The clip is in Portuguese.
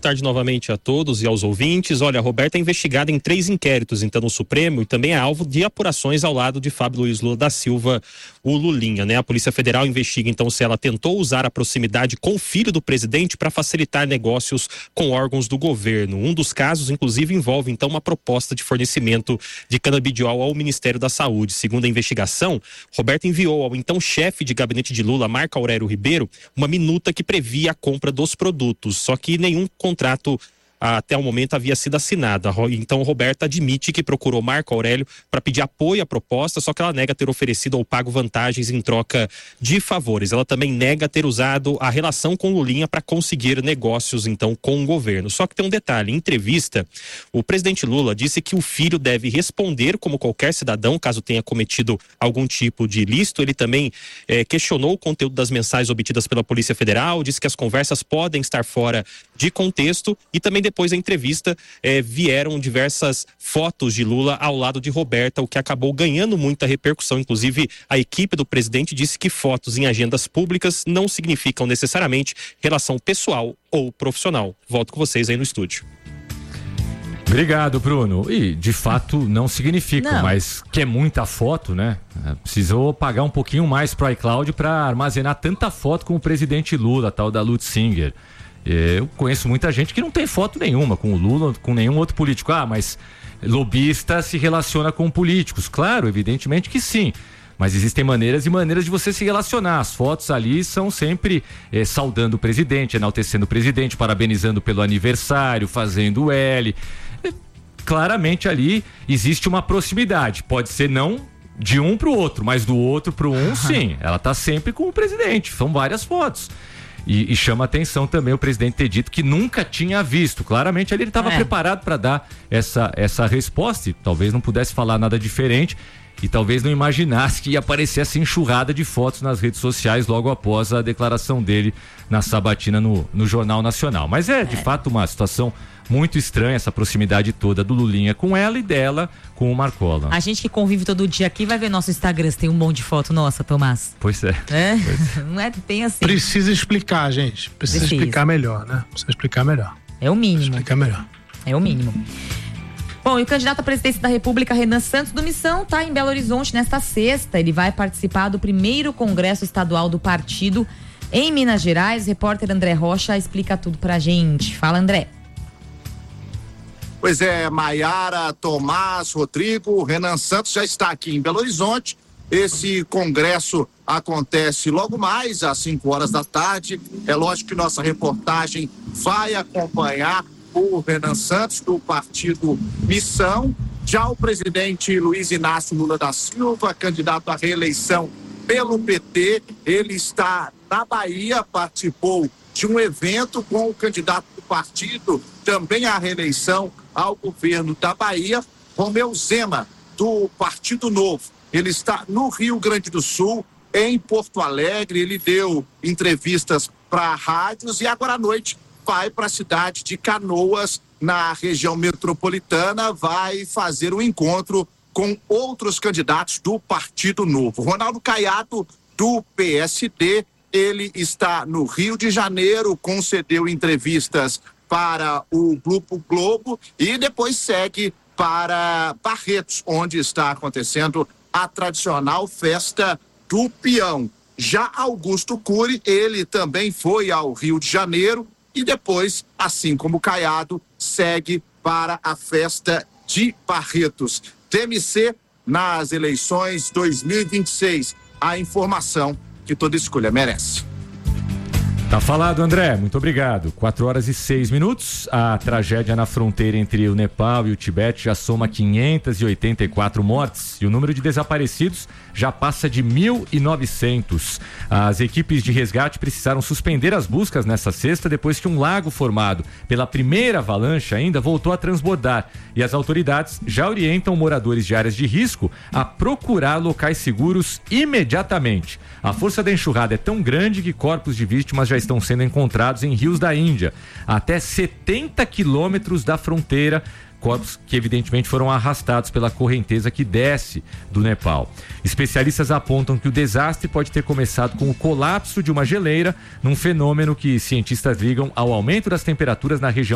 tarde novamente a todos e aos ouvintes. Olha, a Roberta é investigada em 3 inquéritos, então, no Supremo, e também é alvo de apurações ao lado de Fábio Luiz Lula da Silva, o Lulinha, né? A Polícia Federal investiga, então, se ela tentou usar a proximidade com o filho do presidente para facilitar negócios com órgãos do governo. Um dos casos, inclusive, envolve, então, uma proposta de fornecimento de canabidiol ao Ministério da Saúde. Segundo a investigação, Roberta enviou ao então chefe de gabinete de Lula, Marco Aurélio Ribeiro, uma minuta que previa a compra dos produtos, só que nenhum contrato até o momento havia sido assinada. Então Roberta admite que procurou Marco Aurélio para pedir apoio à proposta, só que ela nega ter oferecido ou pago vantagens em troca de favores. Ela também nega ter usado a relação com Lulinha para conseguir negócios então com o governo. Só que tem um detalhe, em entrevista, o presidente Lula disse que o filho deve responder como qualquer cidadão caso tenha cometido algum tipo de ilícito. Ele também questionou o conteúdo das mensagens obtidas pela Polícia Federal, disse que as conversas podem estar fora de contexto e também depois da entrevista vieram diversas fotos de Lula ao lado de Roberta, o que acabou ganhando muita repercussão. Inclusive, a equipe do presidente disse que fotos em agendas públicas não significam necessariamente relação pessoal ou profissional. Volto com vocês aí no estúdio. Obrigado, Bruno. E, de fato, não significa, mas que é muita foto, né? Precisou pagar um pouquinho mais pro iCloud para armazenar tanta foto com o presidente Lula, tal da Lutzinger. Eu conheço muita gente que não tem foto nenhuma com o Lula, com nenhum outro político. Mas lobista se relaciona com políticos. Claro, evidentemente que sim. Mas existem maneiras e maneiras de você se relacionar. As fotos ali são sempre saudando o presidente, enaltecendo o presidente, parabenizando pelo aniversário, fazendo L. Claramente ali existe uma proximidade. Pode ser não de um pro outro, mas do outro pro um, sim. Ela tá sempre com o presidente. São várias fotos. E chama atenção também o presidente ter dito que nunca tinha visto. Claramente ali ele estava preparado para dar essa resposta e talvez não pudesse falar nada diferente e talvez não imaginasse que ia aparecer essa enxurrada de fotos nas redes sociais logo após a declaração dele na sabatina no Jornal Nacional. Mas de fato uma situação muito estranha, essa proximidade toda do Lulinha com ela e dela com o Marcola. A gente que convive todo dia aqui vai ver nosso Instagram, se tem um monte de foto nossa, Tomás. Pois é. Não é bem assim. Precisa explicar, gente. Precisa explicar melhor, né? Precisa explicar melhor. É o mínimo. Explicar melhor. É o mínimo. Bom, e o candidato à presidência da República, Renan Santos do Missão, está em Belo Horizonte nesta sexta. Ele vai participar do primeiro congresso estadual do partido em Minas Gerais. O repórter André Rocha explica tudo pra gente. Fala, André. Pois é, Maiara, Tomás, Rodrigo, Renan Santos já está aqui em Belo Horizonte. Esse congresso acontece logo mais às 5 horas da tarde. É lógico que nossa reportagem vai acompanhar o Renan Santos do partido Missão. Já o presidente Luiz Inácio Lula da Silva, candidato à reeleição pelo PT, ele está na Bahia, participou de um evento com o candidato do partido, também à reeleição ao governo da Bahia, Romeu Zema, do Partido Novo. Ele está no Rio Grande do Sul, em Porto Alegre, ele deu entrevistas para rádios e agora à noite vai para a cidade de Canoas, na região metropolitana, vai fazer um encontro com outros candidatos do Partido Novo. Ronaldo Caiado, do PSD, ele está no Rio de Janeiro, concedeu entrevistas para o Grupo Globo e depois segue para Barretos, onde está acontecendo a tradicional festa do peão. Já Augusto Cury, ele também foi ao Rio de Janeiro e depois, assim como Caiado, segue para a festa de Barretos. TMC nas eleições 2026. A informação que toda escolha merece. Tá falado, André. Muito obrigado. 4h06. A tragédia na fronteira entre o Nepal e o Tibete já soma 584 mortes e o número de desaparecidos já passa de 1.900. As equipes de resgate precisaram suspender as buscas nessa sexta depois que um lago formado pela primeira avalanche ainda voltou a transbordar e as autoridades já orientam moradores de áreas de risco a procurar locais seguros imediatamente. A força da enxurrada é tão grande que corpos de vítimas já estão sendo encontrados em rios da Índia, até 70 quilômetros da fronteira, corpos que evidentemente foram arrastados pela correnteza que desce do Nepal. Especialistas apontam que o desastre pode ter começado com o colapso de uma geleira, num fenômeno que cientistas ligam ao aumento das temperaturas na região